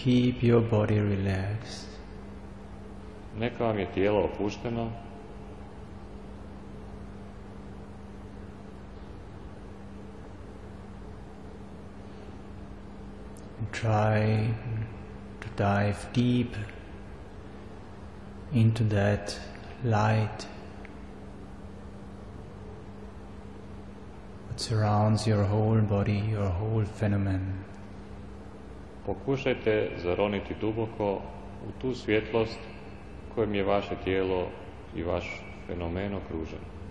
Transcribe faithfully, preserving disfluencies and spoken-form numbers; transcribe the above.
keep your body relaxed. Neka vam je tijelo opušteno. Try to dive deep into that light that surrounds your whole body, your whole phenomenon. Pokušajte zaroniti duboko u tu svjetlost kojom je vaše tijelo i vaš fenomen okružen.